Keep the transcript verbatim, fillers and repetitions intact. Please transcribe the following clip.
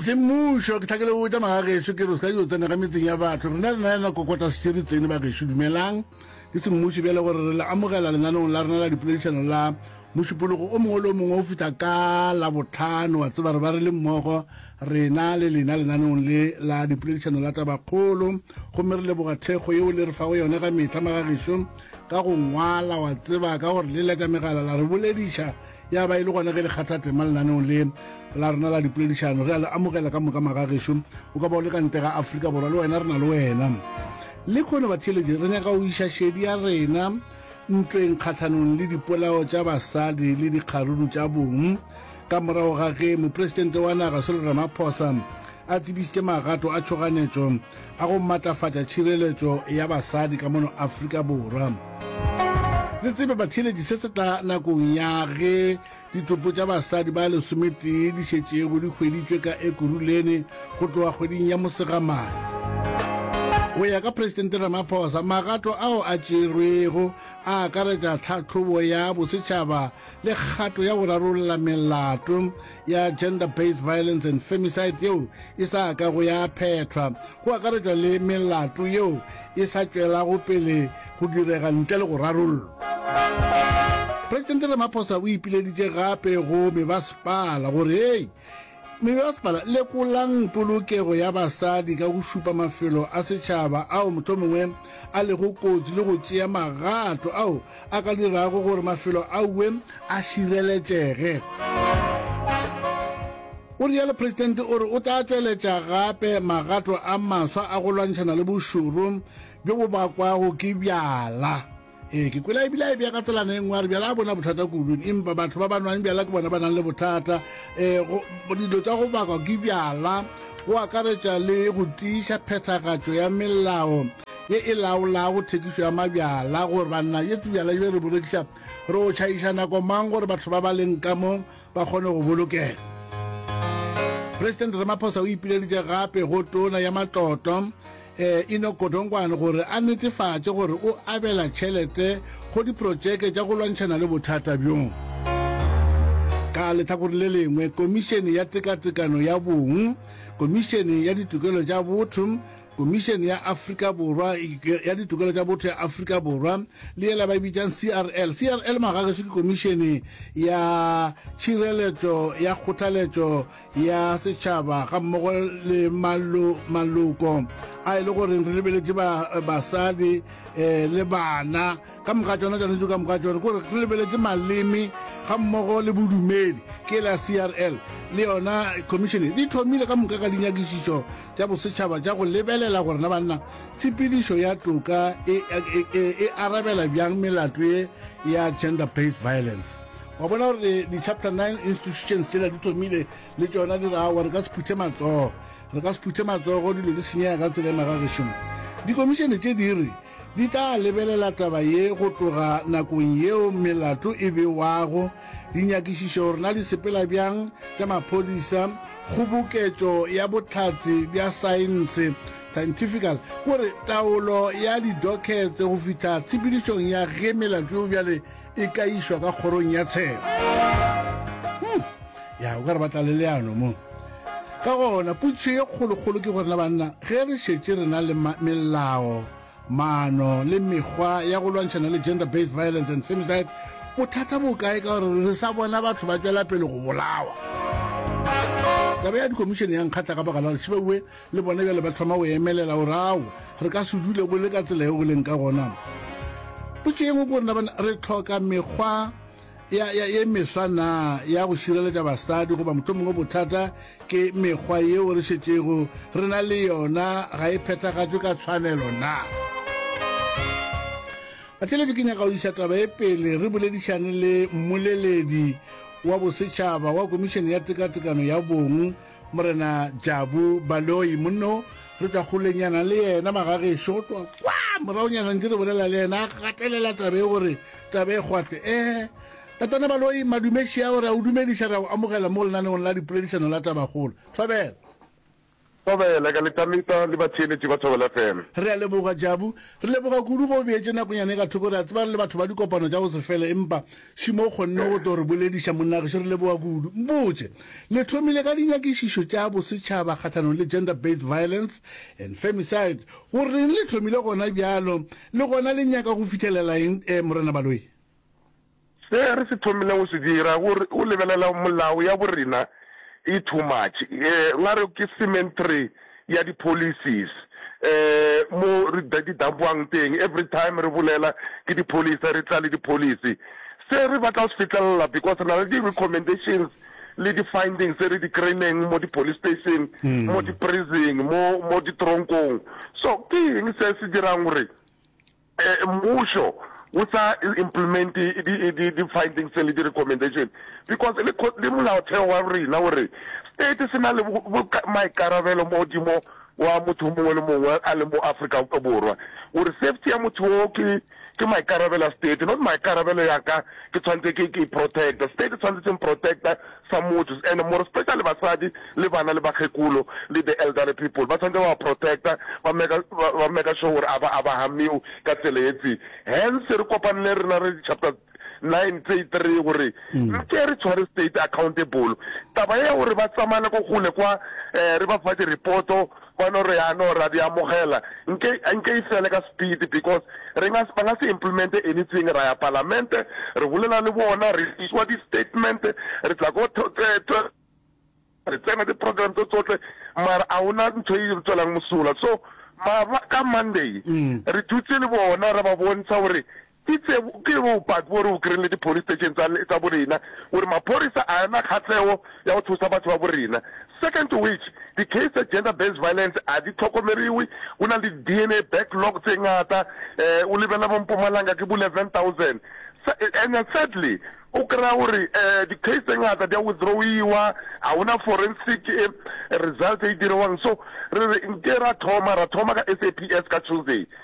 se mmusho ke tlhakele o tsa magagetso ke re se ka dio tsena ka metseng ya batho rena re na le kokota setšhiri tsene bagetso dumelang ke se mmusho bjale gore re le amogela lenanong la rena la dipoledišano la mošupologo o mongwe le o mongwe o feta ka la botlhano wa tseba re ba re le mmogo rena le lena lenanong le la dipoledišano la tabakgolo gomme re leboga thekgo yeo le re fago yone ka metlha magagetso ka go ngwala wa tseba ka gore le letša megala la re bolediša ya ba ile gona ge le kgatha tema lenanong le la rena la dipoledišano re a le amogela ka moka magagetso o ka ba o le ka ntle ga Afrika Borwa le wena re na le wena le kgone batheletši re nyaka o iša šedi ya rena ntleng kgatlhanong le dipolao tša basadi le dikgaruru tša bong ka morago ga ge mopresidente wa naga Cyril Ramaphosa a tsebišitše magato a tšhoganetšo a go maatlafatša tšhireletšo ya basadi ka mono Afrika Borwa le tsebe batheletši se se tla nakong ya ge ditopo tša basadi ba lesometee di šetšego di hweditšwe ka Ekurhuleni go tloga kgweding ya Mosegamane go ya ka presidente Ramaphosa magato ao a tšerwego a akaretša tlhatlhobo ya bosetšhaba le kgato ya go rarolola melato ya gender based violence and femicide yeo e sa ka go ya phethwa go akaretšwa le melato yeo e sa tšwelago pele go direga ntle le go rarollwa presidente Ramaphosa o ipileditše gape go mebasepala gore hei mebasepala lekolang polokego ya basadi ka go šupa mafelo a setšhaba ao motho mongwe a lego kotsi le go tšea magato ao a ka dirago gore mafelo auwe a šireletšege o rialo presidente o re o tla tšweletša gape magato a maswa a go lwantšhana le bošoro bjo bo bakwago ke bjala ee ke kwela ebile e bja ka tselana e nngwe a re bjala a bona bothata kudung empa batho ba ba nwang bjala ke bona ba nang le bothata um dilo tša go bakwa ke bjala go akaretša le go tiiša phethagatšo ya melao ye e laolago thekišo ya mabjala gore banna ye tsebjala ebe re borekiša re o tšhaiša nako mang gore batho ba ba leng ka mo ba kgone go bolokega president Ramaphosa o ipileditše gape go tona ya matlotlo eh ino kodongwane gore a netefatše gore o abela tšhelete go diprojeke tša go lwantšhana le bothata bjong ka letlhakore le lengwe komišene ya tekatekano ya bong komišene ya ditokelo tša botho komišene ya Afrika Borwa ya ditokelo tša botho ya Afrika Borwa le yela ba bitšang C R L C R L magagetso ke komišene ya tšhireletšo ya kgothaletšo ya setšhaba ga mmogo le maloko a ile gore re lebeletše basadi le bana ka moka tšona tšanetšo ka moka tšone kore re lebeletše maleme ga mmogo le bodumedi ke la C R L le yona komišene di thomile ka moka ka dinyakišišo tša bosetšhaba tša go lebelela gore na banna tshepedišo ya toka e arabela bjang melato ye ya gender based violence wa bona gore di-chapter nine institutions tšela di thomile le tšona di raga gore re ka se phuthe matsogo re ka se phuthe matsogo dilo di senyega ka tsela e magagetšong dikomišene tše diri di tla lebelela taba ye go tloga nakong yeo melato e bewago dinyakišišo gore na di sepela bjang tša maphodisa kgoboketšo ya bohlatse bja saense scientifical gore taolo ya didoketse go fihla tshepedišong ya ge melato eo bjale e ka išwa ka kgorong ya tsheko ya o ka re batla le leano mo ka gona putšo ye kgolokgolo ke gore na banna ge re šetše re na le melao maano le mekgwa ya go lwantšhana le gender based violence and femicide bothata bo kae ka gore re sa bona batho ba tšwela pele go bolawa taba ya dikomišene ya nkgatla ka baka la gore šebauwe le bona bjale ba thoma go emelela gore ao re ka se dule go le ka tsela e go leng ka gona potso engwe ke gore na bana re tlhoka mekgwa ye meswa na ya go šireletša basadi goba motho mongwe bothata ke mekgwa yeo re šetšego re na le yona ga e phethagatšwe ka tshwanelo na batheletše ke nyaka go iša taba e pele re boledišane le mmoleledi wa bosetšhaba wa komišene ya tekatekano ya bong morena Jabu Baloyi monno re tla golenyana le yena magagetšo go tloa kwa moraonyana ntse re bolela le yena a gatelela taba e gore taba e gwate eh tatana Baloyi madumešia gore a o dumediša ra o amogela mo lenaneong la dipoledišano la tabakgolo tshwabela Tobela ka letamita le batsheletsi ba Thobela F M. Re a leboga Jabu, re leboga kudu go beetse nakonyane ka thoko re a tseba le batho ba dikopano tsa go se fele empa shimo kgonne go tore boledisha monna re re leboga kudu. Mbotse le thomile ka dinyakišišo tša bosetšhaba kgathanong le gender based violence and femicide gore le thomile gona bjalo le gona le nyaka go fitlhelela eng eh, Morena Baloyi. Se re se thomile go se dira gore o lebelela molao ya borena e too much eh ngare ke cemetery ya di policies eh mo re di dampuang teng every time re bolela ke di police re tla le di police se re batla go fitlela because na le di recommendations le di findings re di kreneng mo di police station mo di prison mo mo di tronkong so ke eng se se dirang gore eh mmusho without implementing the, the, the findings and the recommendation because le le molao theo wa rena gore state se na le maikarabelo mo dimo wa motho mongwe le mongwe a le mo Africa borwa gore safety ya motho o ke ke maikarabelo state not maikarabelo ya ka ke tshwantse ke ke protect the state tshwantse to protect some motho and more especially basadi le bana le bakgekulo le the elderly people ba tshwantse ba protect ba mega ba mega sure gore aba aba hamiu ka tseletsi hence re kopanele rena re chapter nine thirty-three gore ke re tshware state accountable taba ya gore ba tsamana go gole kwa re ba fa di reporto bona re ya no ra di amogela nke nke isele ka speed because re nga ba nga se implement anything ra ya parliament re bolela le bona re issue di statement re tla go re tsena di program to tsotle mara a una ntho e tsolang musula so ma ka Monday re tutse le bona re ba bontsha gore itse ke go pat gore o krele di police stations tsa borena gore maporisa a na khatlego ya go thusa batho ba borena second to which the case of gender based violence a di tlhokomeriwe una le D N A backlog tse ngata eh o lebela mo Mpumalanga ke bu eleven thousand and sadly o kra gore eh the case tse ngata di withdrawiwa a una forensic result e dirwang so re re nkera thoma ra thoma ka S A P S ka Tuesday